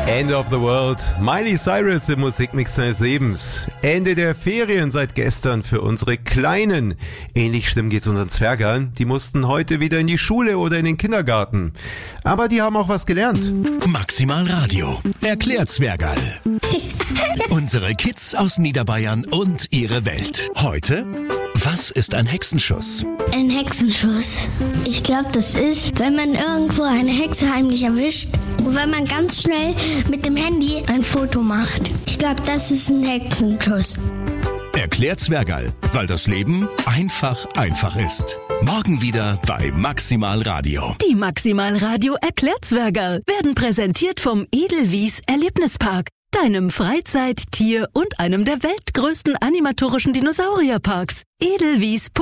End of the World. Miley Cyrus im Musikmix seines Lebens. Ende der Ferien seit gestern für unsere Kleinen. Ähnlich schlimm geht's unseren Zwergern. Die mussten heute wieder in die Schule oder in den Kindergarten. Aber die haben auch was gelernt. Maximal Radio. Erklärt Zwergerl. Unsere Kids aus Niederbayern und ihre Welt. Heute: Was ist ein Hexenschuss? Ein Hexenschuss. Ich glaube, das ist, wenn man irgendwo eine Hexe heimlich erwischt und wenn man ganz schnell mit dem Handy ein Foto macht. Ich glaube, das ist ein Hexenschuss. Erklärt Zwergerl, weil das Leben einfach ist. Morgen wieder bei Maximal Radio. Die Maximal Radio Erklärt Zwergerl werden präsentiert vom Edelwies Erlebnispark. Deinem Freizeit-, Tier- und einem der weltgrößten animatorischen Dinosaurierparks. Edelwies.